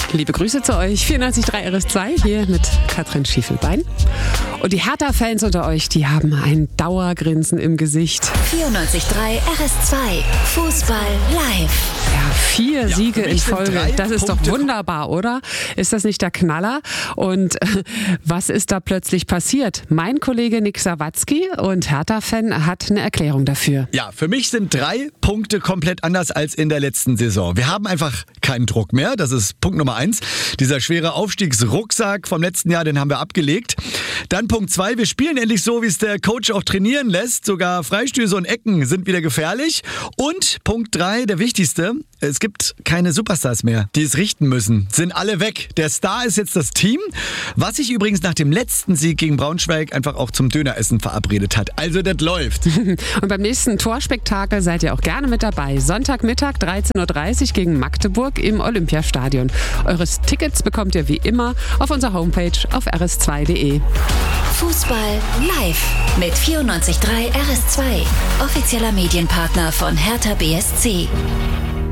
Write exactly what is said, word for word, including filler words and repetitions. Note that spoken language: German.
Liebe Grüße zu euch, vierundneunzig Komma drei R S zwei, hier mit Katrin Schiefelbein. Und die Hertha-Fans unter euch, die haben ein Dauergrinsen im Gesicht. vierundneunzig Komma drei R S zwei, Fußball live. Ja, vier Ja, Siege für in mich sind Folge, drei das ist Punkte- doch wunderbar, oder? Ist das nicht der Knaller? Und äh, was ist da plötzlich passiert? Mein Kollege Nick Sawatzki und Hertha-Fan hat eine Erklärung dafür. Ja, für mich sind drei Punkte komplett anders als in der letzten Saison. Wir haben einfach keinen Druck mehr. Das ist Punkt Nummer eins. Dieser schwere Aufstiegsrucksack vom letzten Jahr, den haben wir abgelegt. Dann Punkt zwei, wir spielen endlich so, wie es der Coach auch trainieren lässt. Sogar Freistöße und Ecken sind wieder gefährlich. Und Punkt drei, der wichtigste, es gibt keine Superstars mehr, die es richten müssen. Sind alle weg. Der Star ist jetzt das Team, was sich übrigens nach dem letzten Sieg gegen Braunschweig einfach auch zum Döneressen verabredet hat. Also das läuft. Und beim nächsten Torspektakel seid ihr auch gerne mit dabei. Sonntagmittag dreizehn Uhr dreißig gegen Magdeburg im Olympiastadion. Eure Tickets bekommt ihr wie immer auf unserer Homepage auf r s zwei punkt d e. Fußball live mit vierundneunzig Komma drei R S zwei, offizieller Medienpartner von Hertha B S C.